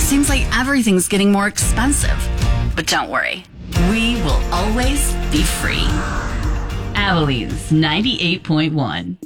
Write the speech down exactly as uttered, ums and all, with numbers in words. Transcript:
Seems like everything's getting more expensive. But don't worry, we will always be free. Abilene ninety-eight point one.